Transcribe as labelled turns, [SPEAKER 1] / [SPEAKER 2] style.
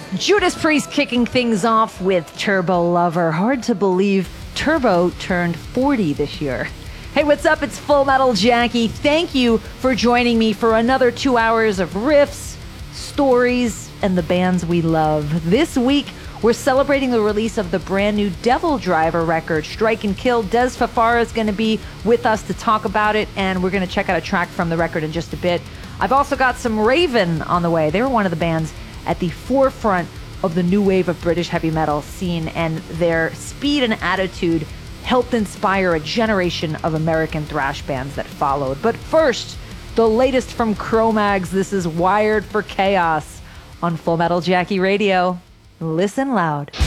[SPEAKER 1] Judas Priest kicking things off with Turbo Lover. Hard to believe Turbo turned 40 this year. Hey, what's up? It's Full Metal Jackie. Thank you for joining me for another 2 hours of riffs, stories, and the bands we love. This week, we're celebrating the release of the brand new Devil Driver record, Strike and Kill. Des Fafara is going to be with us to talk about it, and we're going to check out a track from the record in just a bit. I've also got some Raven on the way. They were one of the bands at the forefront of the new wave of British heavy metal scene, and their speed and attitude helped inspire a generation of American thrash bands that followed. But first, the latest from Cro-Mags. This is Wired for Chaos on Full Metal Jackie Radio. Listen loud.